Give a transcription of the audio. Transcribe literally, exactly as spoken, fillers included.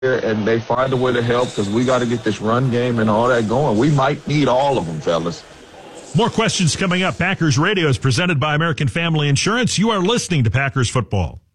and they find a way to help because we got to get this run game and all that going. We might need all of them, fellas. More questions coming up. Packers Radio is presented by American Family Insurance. You are listening to Packers Football.